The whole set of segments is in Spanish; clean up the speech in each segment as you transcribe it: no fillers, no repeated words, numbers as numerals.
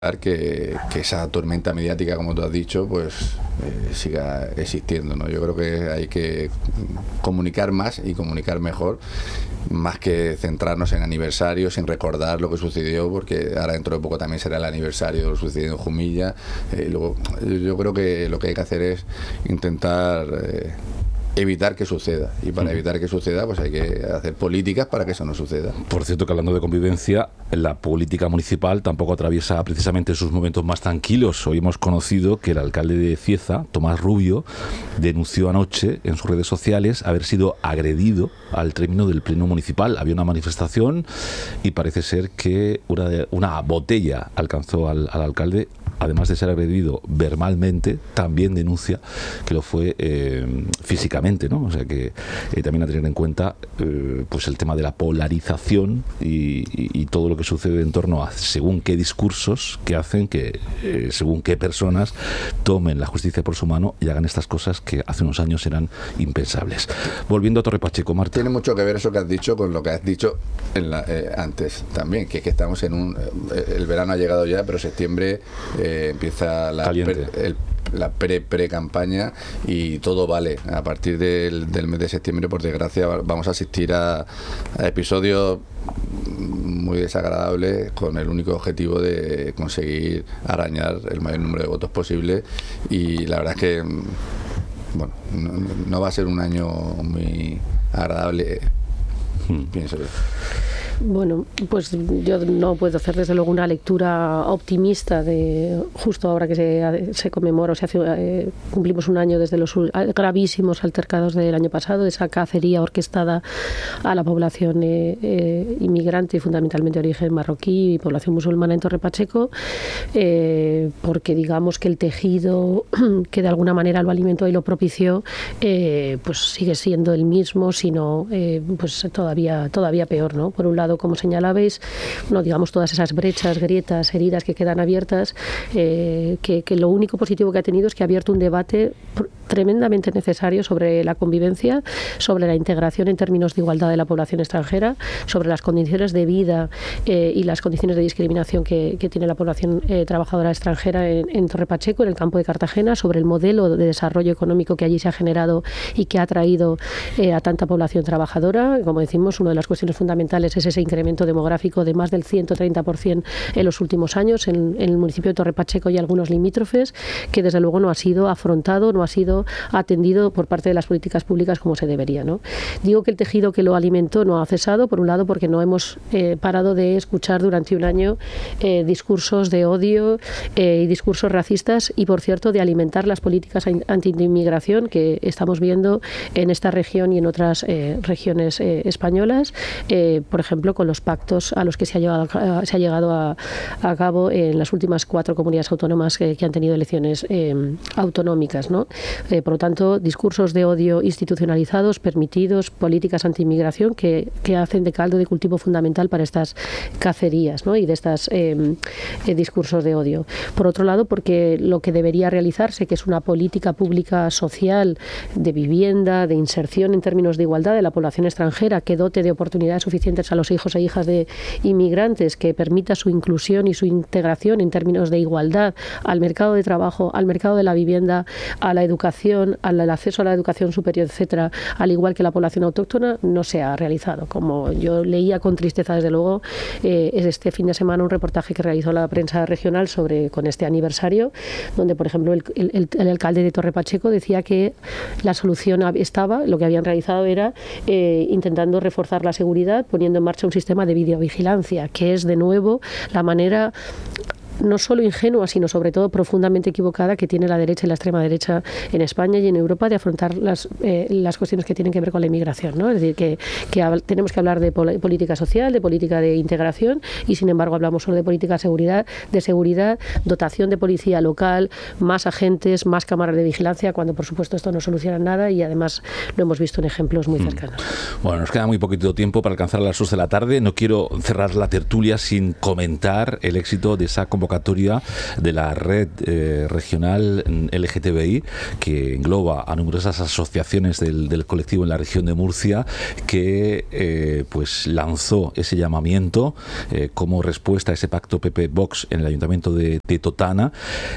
que esa tormenta mediática, como tú has dicho, pues siga existiendo, ¿no? Yo creo que hay que comunicar más y comunicar mejor, más que centrarnos en aniversarios, en recordar lo que sucedió, porque ahora dentro de poco también será el aniversario de lo sucedido en Jumilla. Luego, yo creo que lo que hay que hacer es intentar evitar que suceda, y para evitar que suceda pues hay que hacer políticas para que eso no suceda. Por cierto, que hablando de convivencia, la política municipal tampoco atraviesa precisamente sus momentos más tranquilos. Hoy hemos conocido que el alcalde de Cieza, Tomás Rubio, denunció anoche en sus redes sociales haber sido agredido al término del pleno municipal. Había una manifestación y parece ser que una botella alcanzó al alcalde. Además de ser agredido verbalmente, también denuncia que lo fue físicamente, ¿no? O sea que también a tener en cuenta pues el tema de la polarización y todo lo que sucede en torno a según qué discursos que hacen que según qué personas tomen la justicia por su mano y hagan estas cosas que hace unos años eran impensables. Volviendo a Torre Pacheco, Marta. Tiene mucho que ver eso que has dicho con lo que has dicho antes también, que es que estamos en el verano ha llegado ya, pero septiembre empieza la pre-campaña y todo vale. A partir del mes de septiembre, por desgracia, vamos a asistir a episodios muy desagradables con el único objetivo de conseguir arañar el mayor número de votos posible, y la verdad es que bueno, no va a ser un año muy agradable, pienso yo. Bueno, pues yo no puedo hacer desde luego una lectura optimista de justo ahora que se conmemora, o sea, cumplimos un año desde los gravísimos altercados del año pasado, de esa cacería orquestada a la población inmigrante y fundamentalmente de origen marroquí y población musulmana en Torre Pacheco, porque digamos que el tejido que de alguna manera lo alimentó y lo propició pues sigue siendo el mismo, sino pues todavía peor, ¿no? Por un lado, como señalabais, no digamos todas esas brechas, grietas, heridas que quedan abiertas, que lo único positivo que ha tenido es que ha abierto un debate tremendamente necesario sobre la convivencia, sobre la integración en términos de igualdad de la población extranjera, sobre las condiciones de vida y las condiciones de discriminación que tiene la población trabajadora extranjera en Torre Pacheco, en el campo de Cartagena, sobre el modelo de desarrollo económico que allí se ha generado y que ha traído a tanta población trabajadora. Como decimos, una de las cuestiones fundamentales es ese incremento demográfico de más del 130% en los últimos años en el municipio de Torre Pacheco y algunos limítrofes, que desde luego no ha sido afrontado, no ha sido atendido por parte de las políticas públicas como se debería, ¿no? Digo que el tejido que lo alimentó no ha cesado, por un lado porque no hemos parado de escuchar durante un año discursos de odio y discursos racistas y, por cierto, de alimentar las políticas anti-inmigración que estamos viendo en esta región y en otras regiones españolas, por ejemplo, con los pactos a los que se ha llegado a cabo en las últimas 4 comunidades autónomas que han tenido elecciones autonómicas, ¿no? Por lo tanto, discursos de odio institucionalizados, permitidos, políticas anti-inmigración que hacen de caldo de cultivo fundamental para estas cacerías, ¿no? Y de estos discursos de odio. Por otro lado, porque lo que debería realizarse, que es una política pública social de vivienda, de inserción en términos de igualdad de la población extranjera, que dote de oportunidades suficientes a los hijos e hijas de inmigrantes, que permita su inclusión y su integración en términos de igualdad al mercado de trabajo, al mercado de la vivienda, a la educación, al acceso a la educación superior, etcétera, al igual que la población autóctona, no se ha realizado. Como yo leía con tristeza, desde luego, es este fin de semana un reportaje que realizó la prensa regional con este aniversario, donde, por ejemplo, el alcalde de Torre Pacheco decía que la solución lo que habían realizado era intentando reforzar la seguridad, poniendo en marcha un sistema de videovigilancia, que es de nuevo la manera no solo ingenua, sino sobre todo profundamente equivocada que tiene la derecha y la extrema derecha en España y en Europa de afrontar las cuestiones que tienen que ver con la inmigración, ¿no? Es decir, que tenemos que hablar de política social, de política de integración y, sin embargo, hablamos solo de política de seguridad, dotación de policía local, más agentes, más cámaras de vigilancia, cuando, por supuesto, esto no soluciona nada y, además, lo hemos visto en ejemplos muy cercanos. Bueno, nos queda muy poquito tiempo para alcanzar las 2 de la tarde. No quiero cerrar la tertulia sin comentar el éxito de esa convocatoria convocatoria de la red regional LGTBI, que engloba a numerosas asociaciones del colectivo en la región de Murcia, que pues lanzó ese llamamiento como respuesta a ese pacto PP-Vox en el Ayuntamiento de Totana,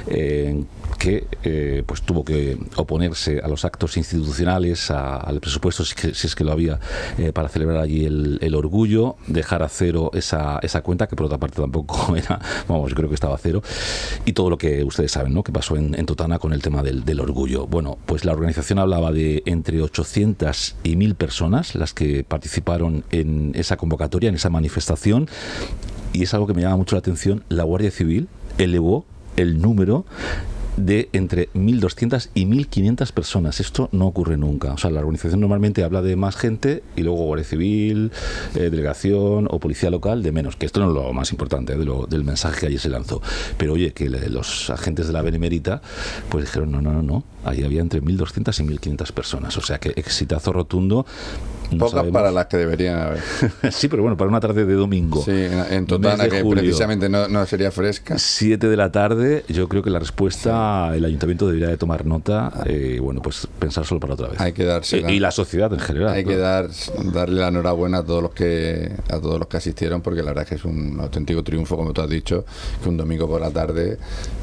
que pues tuvo que oponerse a los actos institucionales, al presupuesto, si es que lo había, para celebrar allí el orgullo, dejar a cero esa cuenta, que por otra parte tampoco era, vamos, yo creo que estaba a cero, y todo lo que ustedes saben, ¿no?, que pasó en Totana con el tema del orgullo. Bueno, pues la organización hablaba de entre 800 y 1000 personas las que participaron en esa convocatoria, en esa manifestación, y es algo que me llama mucho la atención. La Guardia Civil elevó el número de entre 1.200 y 1.500 personas. Esto no ocurre nunca. O sea, la organización normalmente habla de más gente y luego Guardia Civil, delegación o policía local de menos, que esto no es lo más importante del mensaje que allí se lanzó. Pero oye, que los agentes de la Benemérita pues dijeron no, ahí había entre 1.200 y 1.500 personas. O sea, que exitazo rotundo. No pocas para las que deberían haber. Sí, pero bueno, para una tarde de domingo. Sí, en Totana, que julio, precisamente no sería fresca. 7 de la tarde, yo creo que la respuesta, sí, el ayuntamiento debería de tomar nota, bueno, pues pensar solo para otra vez. Hay que darse y la sociedad en general. Hay que darle la enhorabuena a todos los que asistieron, porque la verdad es que es un auténtico triunfo, como tú has dicho, que un domingo por la tarde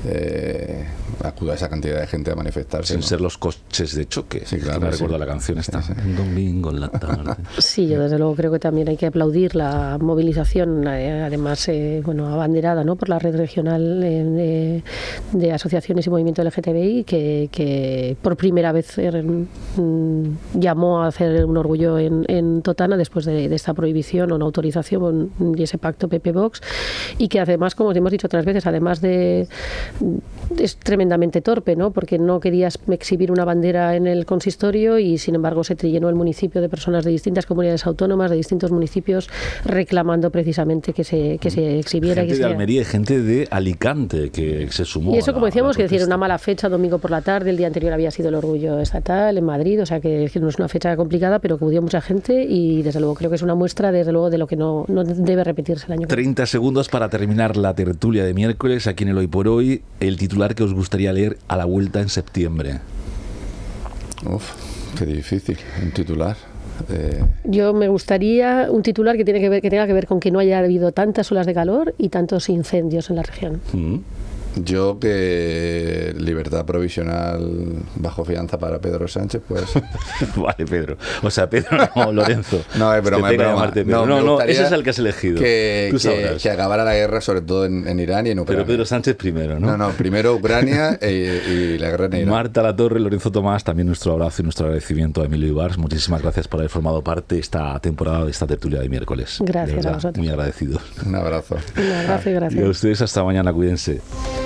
acuda esa cantidad de gente a manifestarse. Sin ser los coches de choque. Sí, claro. Me recuerda la canción esta. Sí. Un domingo en la tarde. Sí, yo desde luego creo que también hay que aplaudir la movilización, además abanderada, ¿no?, por la red regional de asociaciones y movimiento LGTBI, que por primera vez llamó a hacer un orgullo en Totana después de esta prohibición o no autorización y ese pacto PP-Vox, y que además, como os hemos dicho otras veces, además es tremendamente torpe, ¿no?, porque no querías exhibir una bandera en el consistorio y sin embargo se llenó el municipio de personas de distintas comunidades autónomas, de distintos municipios, reclamando precisamente que se exhibiera. Gente de Almería y gente de Alicante que se sumó. Y eso, como decíamos, que decir, una mala fecha, domingo por la tarde, el día anterior había sido el orgullo estatal en Madrid, o sea que no es una fecha complicada, pero que acudió mucha gente y desde luego creo que es una muestra, desde luego, de lo que no debe repetirse el año que viene. 30 segundos para terminar la tertulia de miércoles aquí en el Hoy por Hoy. El titular que os gustaría leer a la vuelta en septiembre. Uf, qué difícil, un titular. Yo me gustaría un titular que tenga que ver con que no haya habido tantas olas de calor y tantos incendios en la región. Yo que libertad provisional bajo fianza para Pedro Sánchez, pues. Vale, Pedro. O sea, Pedro no, Lorenzo. No, es broma, es broma. No, ese es el que has elegido. Que acabara la guerra, sobre todo en Irán y en Ucrania. Pero Pedro Sánchez primero, ¿no? No, primero Ucrania y la guerra en Irán. Marta Latorre, Lorenzo Tomás, también nuestro abrazo y nuestro agradecimiento a Emilio Ibars. Muchísimas gracias por haber formado parte esta temporada de esta tertulia de miércoles. Gracias a vosotros. Muy agradecidos. Un abrazo. Un abrazo y gracias. Y a ustedes hasta mañana, cuídense.